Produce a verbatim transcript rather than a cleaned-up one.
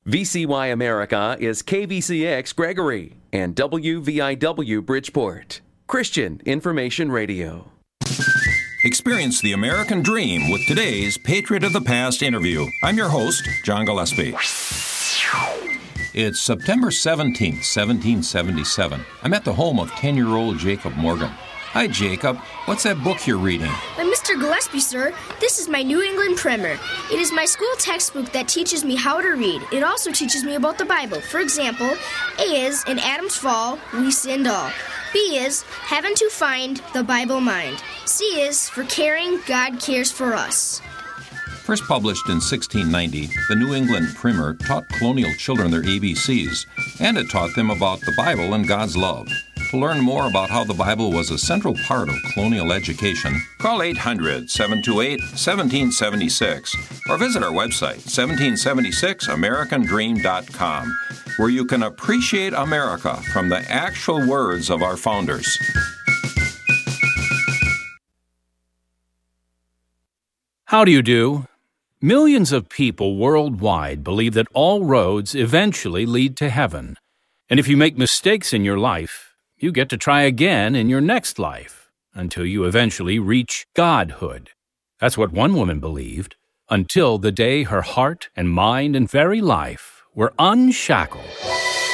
V C Y America is K V C X Gregory and W V I W Bridgeport. Christian Information Radio. Experience the American dream with today's Patriot of the Past interview. I'm your host, John Gillespie. It's September seventeenth, seventeen seventy-seven. I'm at the home of ten-year-old Jacob Morgan. Hi, Jacob. What's that book you're reading? Why, Mister Gillespie, sir, this is my New England Primer. It is my school textbook that teaches me how to read. It also teaches me about the Bible. For example, A is, in Adam's fall, we sinned all. B is, heaven to find, the Bible mind. C is, for caring, God cares for us. First published in sixteen ninety, the New England Primer taught colonial children their A B Cs, and it taught them about the Bible and God's love. To learn more about how the Bible was a central part of colonial education, call eight hundred, seven two eight, one seven seven six or visit our website, seventeen seventy-six american dream dot com, where you can appreciate America from the actual words of our founders. How do you do? Millions of people worldwide believe that all roads eventually lead to heaven. And if you make mistakes in your life, you get to try again in your next life until you eventually reach Godhood. That's what one woman believed, until the day her heart and mind and very life were unshackled.